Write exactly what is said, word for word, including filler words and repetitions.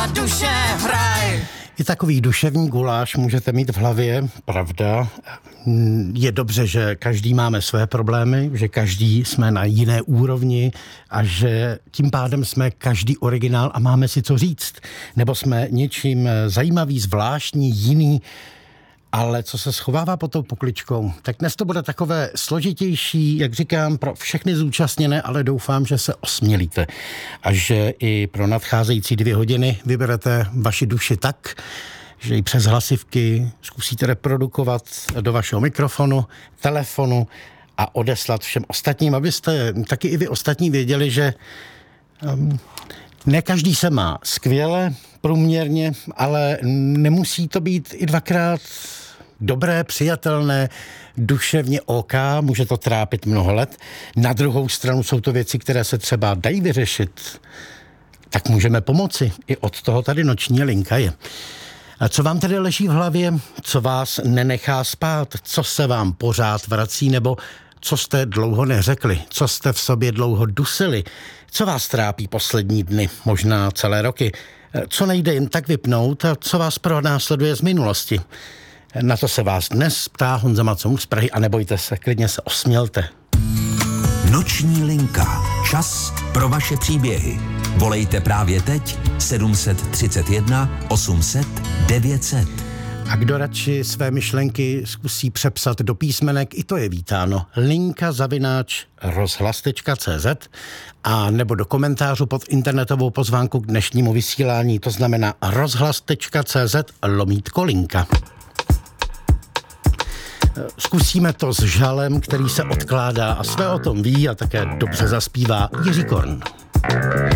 duše, hraj. I takový duševní guláš můžete mít v hlavě, pravda. Je dobře, že každý máme své problémy, že každý jsme na jiné úrovni a že tím pádem jsme každý originál a máme si co říct. Nebo jsme něčím zajímavý, zvláštní, jiný, ale co se schovává pod tou pokličkou, tak dnes to bude takové složitější, jak říkám, pro všechny zúčastněné, ale doufám, že se osmělíte a že i pro nadcházející dvě hodiny vyberete vaši duši tak, že ji přes hlasivky zkusíte reprodukovat do vašeho mikrofonu, telefonu a odeslat všem ostatním, abyste taky i vy ostatní věděli, že um, ne každý se má skvěle, průměrně, ale nemusí to být i dvakrát dobré, přijatelné, duševně OK, může to trápit mnoho let. Na druhou stranu jsou to věci, které se třeba dají vyřešit. Tak můžeme pomoci. I od toho tady noční linka je. A co vám tedy leží v hlavě? Co vás nenechá spát? Co se vám pořád vrací? Nebo co jste dlouho neřekli? Co jste v sobě dlouho dusili? Co vás trápí poslední dny? Možná celé roky? Co nejde jen tak vypnout a co vás pronásleduje z minulosti? Na to se vás dnes ptá Honza Macouch z Prahy a nebojte se, klidně se osmělte. Noční linka. Čas pro vaše příběhy. Volejte právě teď sedm set třicet jedna osm set devět set. A kdo radši své myšlenky zkusí přepsat do písmenek, i to je vítáno. Linka zavináč rozhlas tečka cé zet a nebo do komentářů pod internetovou pozvánku k dnešnímu vysílání, to znamená rozhlas tečka cé zet lomítko linka. Zkusíme to s žalem, který se odkládá a své o tom ví a také dobře zaspívá Jiří Korn.